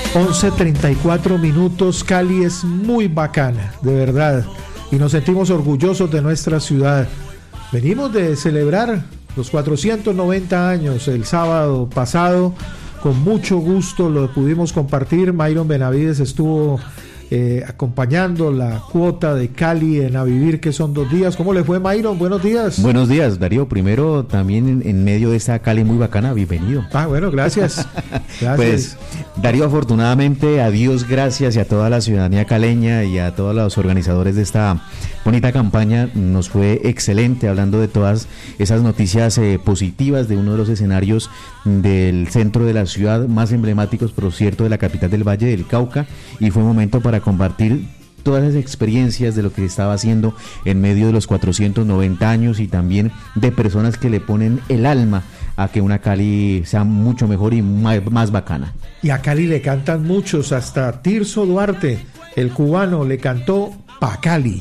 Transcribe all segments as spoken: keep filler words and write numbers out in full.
once treinta y cuatro minutos. Cali es muy bacana, de verdad, y nos sentimos orgullosos de nuestra ciudad. Venimos de celebrar los cuatrocientos noventa años el sábado pasado, con mucho gusto lo pudimos compartir. Myron Benavides estuvo eh, acompañando la cuota de Cali en A Vivir, que son dos días. ¿Cómo le fue, Myron? Buenos días. Buenos días, Darío. Primero, también en, en medio de esta Cali muy bacana, bienvenido. Ah, bueno, gracias. Gracias. Pues, Darío, afortunadamente, a Dios gracias y a toda la ciudadanía caleña y a todos los organizadores de esta bonita campaña, nos fue excelente, hablando de todas esas noticias eh, positivas de uno de los escenarios del centro de la ciudad, más emblemáticos, por cierto, de la capital del Valle del Cauca, y fue un momento para compartir todas las experiencias de lo que se estaba haciendo en medio de los cuatrocientos noventa años, y también de personas que le ponen el alma a que una Cali sea mucho mejor y más, más bacana. Y a Cali le cantan muchos, hasta Tirso Duarte, el cubano, le cantó Pa' Cali.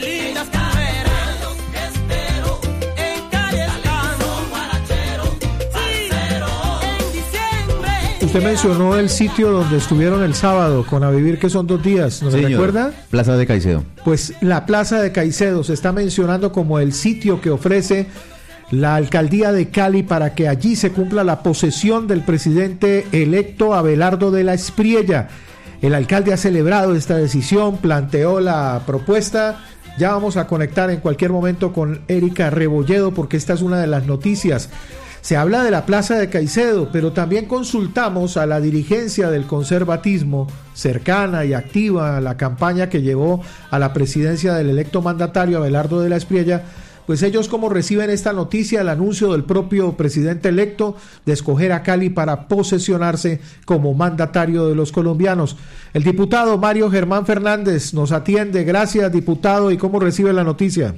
Usted mencionó el sitio donde estuvieron el sábado con A Vivir, que son dos días, ¿no se recuerda? Plaza de Caicedo. Pues la Plaza de Caicedo se está mencionando como el sitio que ofrece la alcaldía de Cali para que allí se cumpla la posesión del presidente electo Abelardo de la Espriella. El alcalde ha celebrado esta decisión, planteó la propuesta. Ya vamos a conectar en cualquier momento con Erika Rebolledo, porque esta es una de las noticias. Se habla de la Plaza de Caicedo, pero también consultamos a la dirigencia del conservatismo, cercana y activa a la campaña que llevó a la presidencia del electo mandatario Abelardo de la Espriella. Pues ellos cómo reciben esta noticia, el anuncio del propio presidente electo de escoger a Cali para posesionarse como mandatario de los colombianos. El diputado Mario Germán Fernández nos atiende. Gracias, diputado. ¿Y cómo recibe la noticia?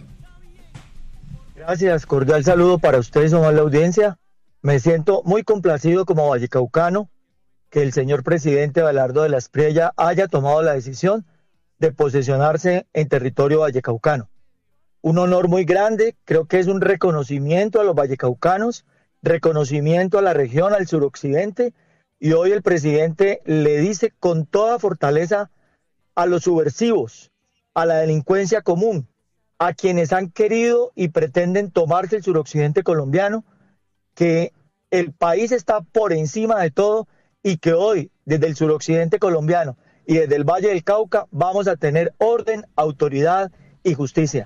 Gracias, cordial saludo para ustedes, somos la audiencia. Me siento muy complacido como vallecaucano que el señor presidente Abelardo de la Espriella haya tomado la decisión de posesionarse en territorio vallecaucano. Un honor muy grande, creo que es un reconocimiento a los vallecaucanos, reconocimiento a la región, al suroccidente, y hoy el presidente le dice con toda fortaleza a los subversivos, a la delincuencia común, a quienes han querido y pretenden tomarse el suroccidente colombiano, que el país está por encima de todo y que hoy, desde el suroccidente colombiano y desde el Valle del Cauca, vamos a tener orden, autoridad y justicia.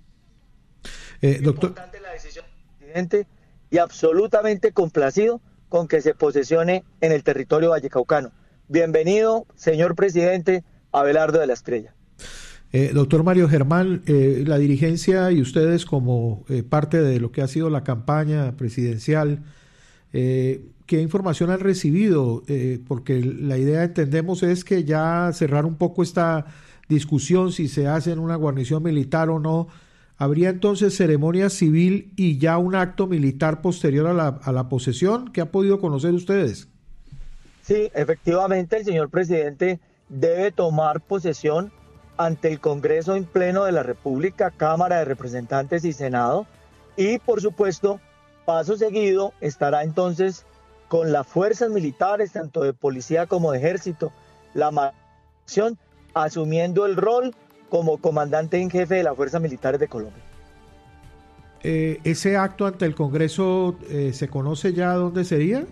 Eh, doctor... Es importante la decisión del presidente y absolutamente complacido con que se posesione en el territorio vallecaucano. Bienvenido, señor presidente Abelardo de la Espriella. Eh, doctor Mario Germán, eh, la dirigencia y ustedes como eh, parte de lo que ha sido la campaña presidencial, eh, ¿qué información han recibido? Eh, porque la idea, entendemos, es que ya cerrar un poco esta discusión si se hace en una guarnición militar o no. ¿Habría entonces ceremonia civil y ya un acto militar posterior a la, a la posesión? ¿Qué han podido conocer ustedes? Sí, efectivamente, el señor presidente debe tomar posesión ante el Congreso en pleno de la República, Cámara de Representantes y Senado, y por supuesto, paso seguido, estará entonces con las fuerzas militares, tanto de policía como de ejército, la acción, asumiendo el rol como comandante en jefe de las fuerzas militares de Colombia. Eh, ¿Ese acto ante el Congreso eh, se conoce ya dónde sería?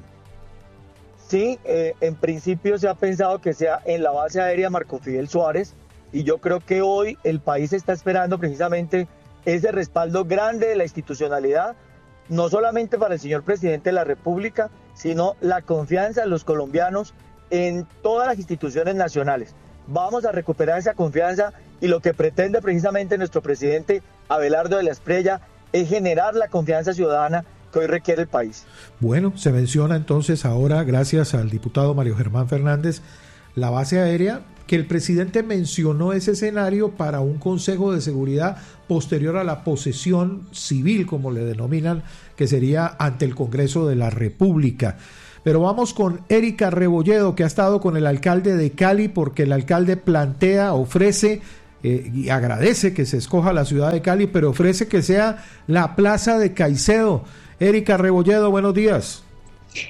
Sí, eh, en principio se ha pensado que sea en la base aérea Marco Fidel Suárez, y yo creo que hoy el país está esperando precisamente ese respaldo grande de la institucionalidad, no solamente para el señor presidente de la República, sino la confianza de los colombianos en todas las instituciones nacionales. Vamos a recuperar esa confianza, y lo que pretende precisamente nuestro presidente Abelardo de la Espriella es generar la confianza ciudadana que hoy requiere el país. Bueno, se menciona entonces ahora, gracias al diputado Mario Germán Fernández, la base aérea, que el presidente mencionó ese escenario para un Consejo de Seguridad posterior a la posesión civil, como le denominan, que sería ante el Congreso de la República. Pero vamos con Erika Rebolledo, que ha estado con el alcalde de Cali, porque el alcalde plantea, ofrece eh, y agradece que se escoja la ciudad de Cali, pero ofrece que sea la Plaza de Caicedo. Erika Rebolledo, buenos días.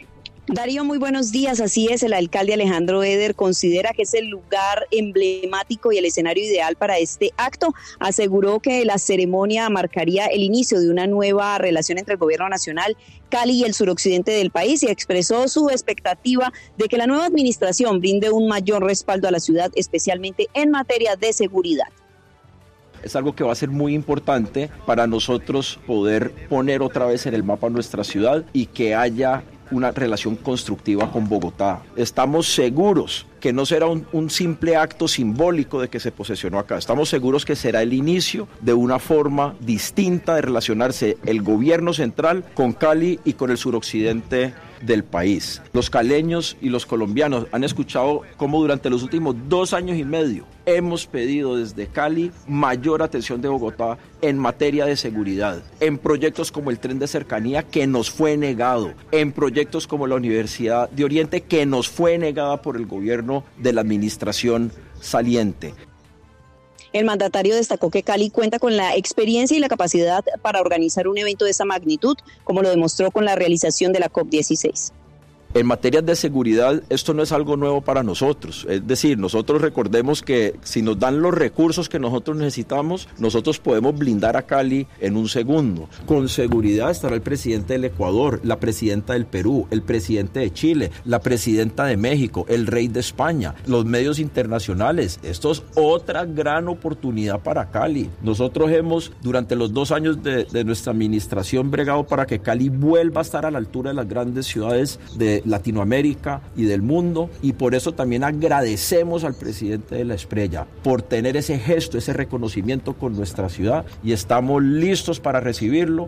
Darío, muy buenos días. Así es, el alcalde Alejandro Eder considera que es el lugar emblemático y el escenario ideal para este acto. Aseguró que la ceremonia marcaría el inicio de una nueva relación entre el gobierno nacional, Cali y el suroccidente del país, y expresó su expectativa de que la nueva administración brinde un mayor respaldo a la ciudad, especialmente en materia de seguridad. Es algo que va a ser muy importante para nosotros poder poner otra vez en el mapa nuestra ciudad y que haya una relación constructiva con Bogotá. Estamos seguros que no será un, un simple acto simbólico de que se posesionó acá. Estamos seguros que será el inicio de una forma distinta de relacionarse el gobierno central con Cali y con el suroccidente del país. Los caleños y los colombianos han escuchado cómo durante los últimos dos años y medio hemos pedido desde Cali mayor atención de Bogotá en materia de seguridad, en proyectos como el tren de cercanía que nos fue negado, en proyectos como la Universidad de Oriente que nos fue negada por el gobierno de la administración saliente. El mandatario destacó que Cali cuenta con la experiencia y la capacidad para organizar un evento de esa magnitud, como lo demostró con la realización de la COP dieciséis. En materia de seguridad, esto no es algo nuevo para nosotros. Es decir, nosotros recordemos que si nos dan los recursos que nosotros necesitamos, nosotros podemos blindar a Cali en un segundo. Con seguridad estará el presidente del Ecuador, la presidenta del Perú, el presidente de Chile, la presidenta de México, el rey de España, los medios internacionales. Esto es otra gran oportunidad para Cali. Nosotros hemos, durante los dos años de, de nuestra administración, bregado para que Cali vuelva a estar a la altura de las grandes ciudades de Latinoamérica y del mundo, y por eso también agradecemos al presidente de la Espriella por tener ese gesto, ese reconocimiento con nuestra ciudad, y estamos listos para recibirlo.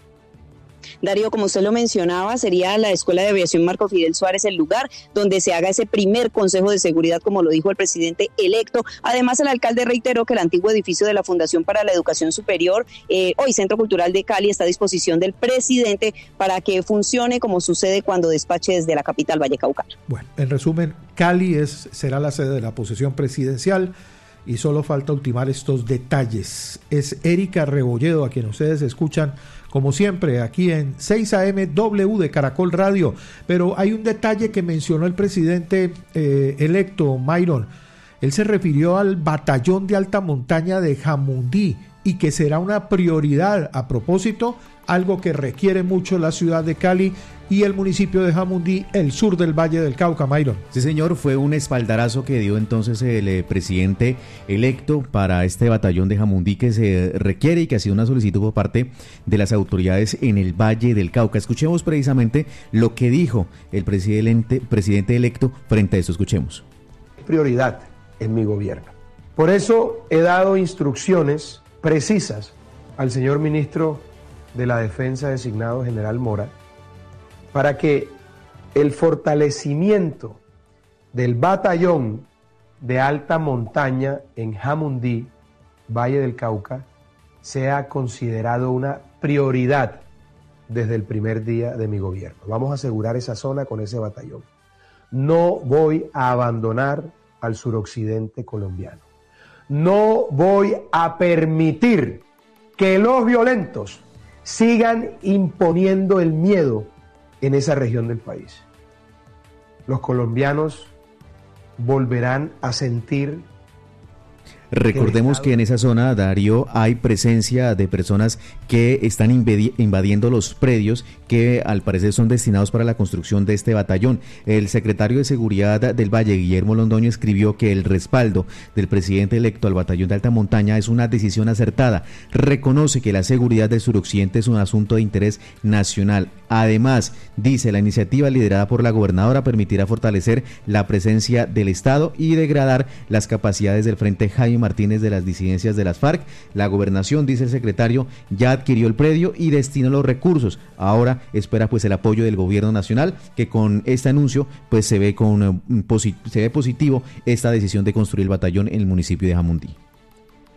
Darío, como usted lo mencionaba, sería la Escuela de Aviación Marco Fidel Suárez el lugar donde se haga ese primer Consejo de Seguridad, como lo dijo el presidente electo. Además, el alcalde reiteró que el antiguo edificio de la Fundación para la Educación Superior, eh, hoy Centro Cultural de Cali, está a disposición del presidente para que funcione como sucede cuando despache desde la capital vallecaucana. Bueno, en resumen, Cali es, será la sede de la posesión presidencial y solo falta ultimar estos detalles. Es Erika Rebolledo, a quien ustedes escuchan como siempre aquí en seis A M W de Caracol Radio, pero hay un detalle que mencionó el presidente eh, electo, Myron. Él se refirió al batallón de alta montaña de Jamundí y que será una prioridad. A propósito, algo que requiere mucho la ciudad de Cali y el municipio de Jamundí, el sur del Valle del Cauca, Myron. Sí, señor, fue un espaldarazo que dio entonces el eh, presidente electo para este batallón de Jamundí que se requiere y que ha sido una solicitud por parte de las autoridades en el Valle del Cauca. Escuchemos precisamente lo que dijo el presidente, presidente electo frente a esto. Escuchemos. Prioridad en mi gobierno. Por eso he dado instrucciones precisas al señor ministro de la Defensa designado, general Mora, para que el fortalecimiento del batallón de alta montaña en Jamundí, Valle del Cauca, sea considerado una prioridad desde el primer día de mi gobierno. Vamos a asegurar esa zona con ese batallón. No voy a abandonar al suroccidente colombiano. No voy a permitir que los violentos sigan imponiendo el miedo en esa región del país. Los colombianos volverán a sentir. Recordemos que en esa zona, Darío, hay presencia de personas que están invadiendo los predios que al parecer son destinados para la construcción de este batallón. El secretario de Seguridad del Valle, Guillermo Londoño, escribió que el respaldo del presidente electo al batallón de alta montaña es una decisión acertada. Reconoce que la seguridad del suroccidente es un asunto de interés nacional. Además, dice, la iniciativa liderada por la gobernadora permitirá fortalecer la presencia del Estado y degradar las capacidades del Frente Jaime Martínez de las disidencias de las FARC. La gobernación, dice el secretario, ya adquirió el predio y destinó los recursos. Ahora espera pues el apoyo del gobierno nacional, que con este anuncio pues se ve con um, posit- se ve positivo esta decisión de construir el batallón en el municipio de Jamundí.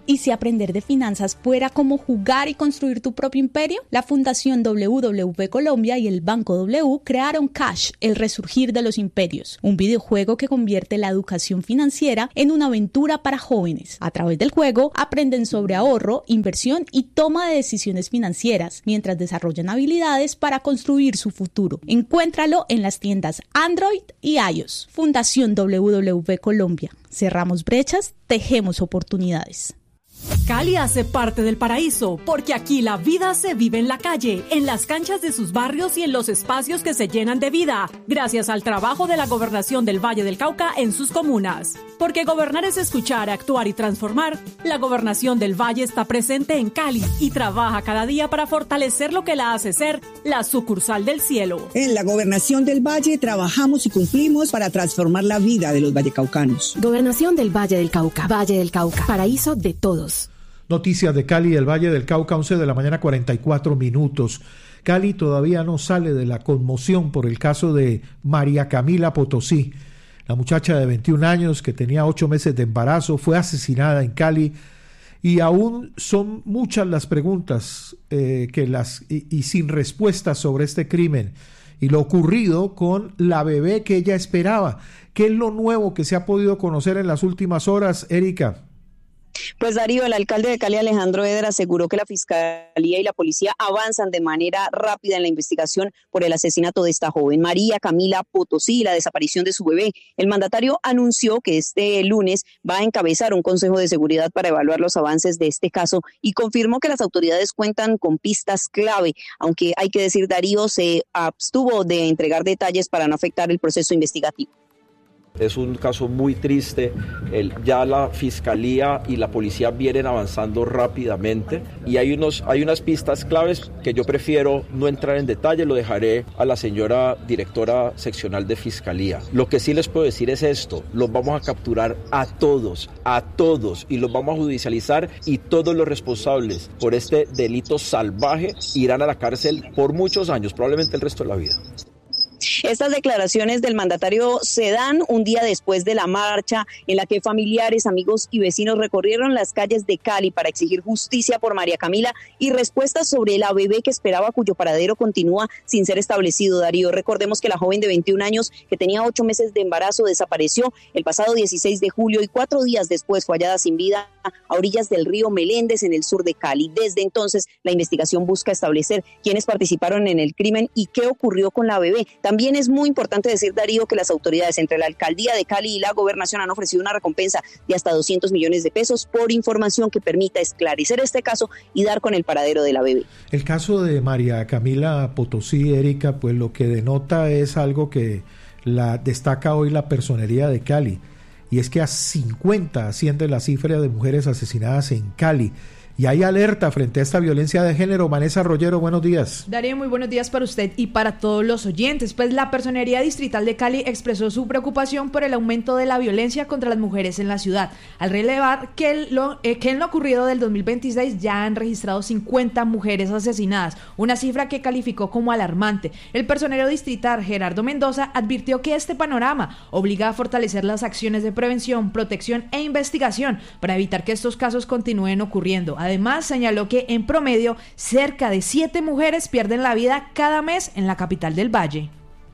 ¿Y si aprender de finanzas fuera como jugar y construir tu propio imperio? La Fundación W W P Colombia y el Banco W crearon Cash, el resurgir de los imperios, un videojuego que convierte la educación financiera en una aventura para jóvenes. A través del juego aprenden sobre ahorro, inversión y toma de decisiones financieras, mientras desarrollan habilidades para construir su futuro. Encuéntralo en las tiendas Android y iOS. Fundación W W P Colombia. Cerramos brechas, tejemos oportunidades. Cali hace parte del paraíso, porque aquí la vida se vive en la calle, en las canchas de sus barrios y en los espacios que se llenan de vida, gracias al trabajo de la Gobernación del Valle del Cauca en sus comunas. Porque gobernar es escuchar, actuar y transformar, la Gobernación del Valle está presente en Cali y trabaja cada día para fortalecer lo que la hace ser la sucursal del cielo. En la Gobernación del Valle trabajamos y cumplimos para transformar la vida de los vallecaucanos. Gobernación del Valle del Cauca, Valle del Cauca, paraíso de todos. Noticias de Cali y el Valle del Cauca, once de la mañana, cuarenta y cuatro minutos. Cali todavía no sale de la conmoción por el caso de María Camila Potosí. La muchacha de veintiún años que tenía ocho meses de embarazo fue asesinada en Cali y aún son muchas las preguntas eh, que las y, y sin respuestas sobre este crimen y lo ocurrido con la bebé que ella esperaba. ¿Qué es lo nuevo que se ha podido conocer en las últimas horas, Erika? Pues Darío, el alcalde de Cali, Alejandro Eder, aseguró que la Fiscalía y la Policía avanzan de manera rápida en la investigación por el asesinato de esta joven, María Camila Potosí, y la desaparición de su bebé. El mandatario anunció que este lunes va a encabezar un consejo de seguridad para evaluar los avances de este caso y confirmó que las autoridades cuentan con pistas clave, aunque hay que decir, Darío se abstuvo de entregar detalles para no afectar el proceso investigativo. Es un caso muy triste, el, ya la Fiscalía y la Policía vienen avanzando rápidamente y hay, unos, hay unas pistas claves que yo prefiero no entrar en detalle, lo dejaré a la señora directora seccional de Fiscalía. Lo que sí les puedo decir es esto, los vamos a capturar a todos, a todos y los vamos a judicializar y todos los responsables por este delito salvaje irán a la cárcel por muchos años, probablemente el resto de la vida. Estas declaraciones del mandatario se dan un día después de la marcha en la que familiares, amigos y vecinos recorrieron las calles de Cali para exigir justicia por María Camila y respuestas sobre la bebé que esperaba, cuyo paradero continúa sin ser establecido. Darío, recordemos que la joven de veintiún años que tenía ocho meses de embarazo desapareció el pasado dieciséis de julio y cuatro días después fue hallada sin vida a orillas del río Meléndez en el sur de Cali. Desde entonces la investigación busca establecer quiénes participaron en el crimen y qué ocurrió con la bebé. También es muy importante decir, Darío, que las autoridades entre la Alcaldía de Cali y la Gobernación han ofrecido una recompensa de hasta doscientos millones de pesos por información que permita esclarecer este caso y dar con el paradero de la bebé. El caso de María Camila Potosí, Erika, pues lo que denota es algo que la destaca hoy la personería de Cali, y es que a cincuenta asciende la cifra de mujeres asesinadas en Cali. Y hay alerta frente a esta violencia de género. Vanessa Rollero, buenos días. Darío, muy buenos días para usted y para todos los oyentes. Pues la Personería Distrital de Cali expresó su preocupación por el aumento de la violencia contra las mujeres en la ciudad, al relevar que, lo, eh, que en lo ocurrido del dos mil veintiséis ya han registrado cincuenta mujeres asesinadas, una cifra que calificó como alarmante. El personero distrital Gerardo Mendoza advirtió que este panorama obliga a fortalecer las acciones de prevención, protección e investigación para evitar que estos casos continúen ocurriendo. Además, señaló que en promedio cerca de siete mujeres pierden la vida cada mes en la capital del Valle.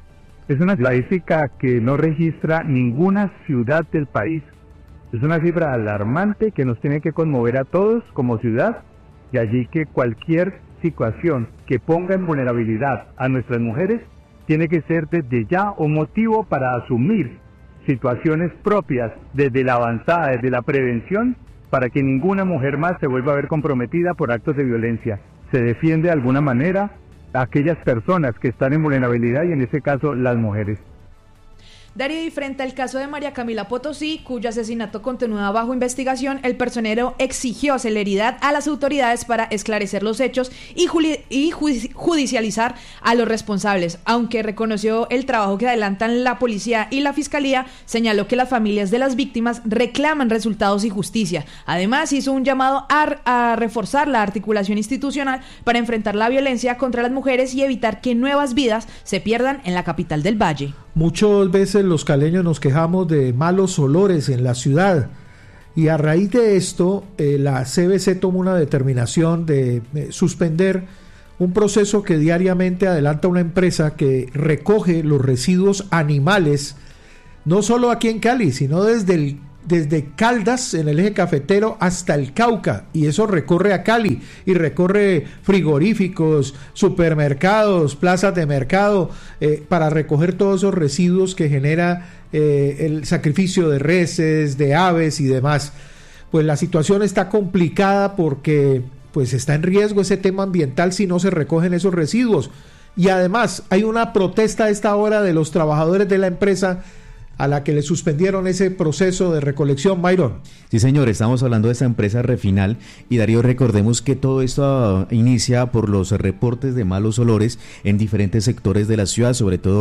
Es una estadística que no registra ninguna ciudad del país. Es una cifra alarmante que nos tiene que conmover a todos como ciudad, y allí que cualquier situación que ponga en vulnerabilidad a nuestras mujeres tiene que ser desde ya un motivo para asumir situaciones propias desde la avanzada, desde la prevención, para que ninguna mujer más se vuelva a ver comprometida por actos de violencia. Se defiende de alguna manera a aquellas personas que están en vulnerabilidad y en este caso las mujeres. Darío, y frente al caso de María Camila Potosí, cuyo asesinato continúa bajo investigación, el personero exigió celeridad a las autoridades para esclarecer los hechos y, juli- y ju- judicializar a los responsables. Aunque reconoció el trabajo que adelantan la policía y la fiscalía, señaló que las familias de las víctimas reclaman resultados y justicia. Además, hizo un llamado a, a reforzar la articulación institucional para enfrentar la violencia contra las mujeres y evitar que nuevas vidas se pierdan en la capital del Valle. Muchas veces los caleños nos quejamos de malos olores en la ciudad Y a raíz de esto, eh, la C B C toma una determinación de eh, suspender un proceso que diariamente adelanta una empresa que recoge los residuos animales, no solo aquí en Cali, sino desde el desde Caldas, en el eje cafetero, hasta el Cauca, y eso recorre a Cali, y recorre frigoríficos, supermercados, plazas de mercado, eh, para recoger todos esos residuos que genera eh, el sacrificio de reses, de aves y demás. Pues la situación está complicada porque pues está en riesgo ese tema ambiental si no se recogen esos residuos, y además hay una protesta a esta hora de los trabajadores de la empresa a la que le suspendieron ese proceso de recolección, Myron. Sí, señor, estamos hablando de esta empresa Refinal, y Darío, recordemos que todo esto inicia por los reportes de malos olores en diferentes sectores de la ciudad, sobre todo